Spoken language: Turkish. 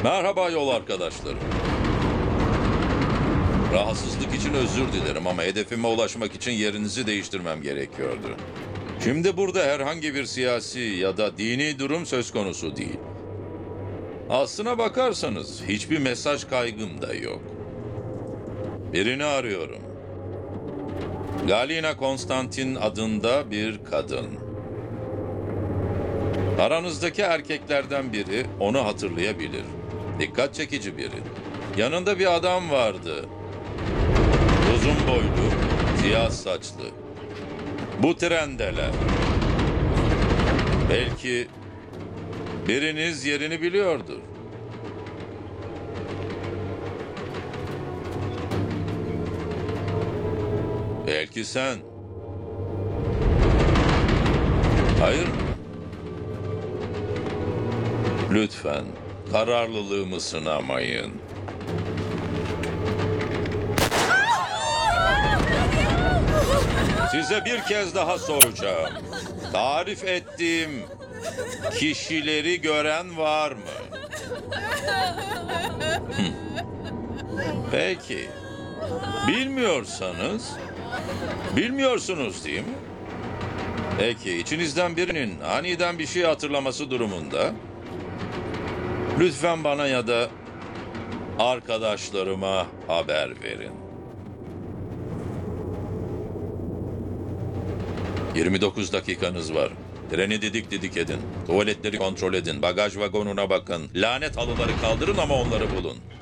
Merhaba yol arkadaşlarım. Rahatsızlık için özür dilerim ama hedefime ulaşmak için yerinizi değiştirmem gerekiyordu. Şimdi burada herhangi bir siyasi ya da dini durum söz konusu değil. Aslına bakarsanız hiçbir mesaj kaygım da yok. Birini arıyorum. Galina Konstantin adında bir kadın. Aranızdaki erkeklerden biri onu hatırlayabilir. Dikkat çekici biri. Yanında bir adam vardı. Uzun boylu, siyah saçlı. Bu trendeler. Belki biriniz yerini biliyordur. Belki sen. Hayır mı? Lütfen kararlılığımı sınamayın. Size bir kez daha soracağım. Tarif ettiğim kişileri gören var mı? Peki. Bilmiyorsunuz değil mi? Peki, içinizden birinin aniden bir şey hatırlaması durumunda lütfen bana ya da arkadaşlarıma haber verin. 29 dakikanız var. Treni didik didik edin. Tuvaletleri kontrol edin. Bagaj vagonuna bakın. Lanet halıları kaldırın ama onları bulun.